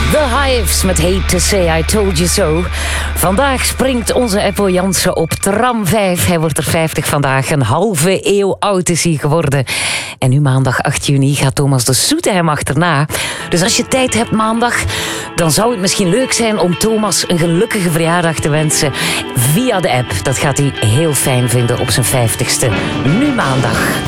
The Hives met Hate to Say I Told You So. Vandaag springt onze Eppo Jansen op tram 5. Hij wordt er 50 vandaag. Een halve eeuw oud is hij geworden. En nu maandag 8 juni gaat Thomas de Soete hem achterna. Dus als je tijd hebt maandag, dan zou het misschien leuk zijn om Thomas een gelukkige verjaardag te wensen via de app. Dat gaat hij heel fijn vinden op zijn 50ste. Nu maandag.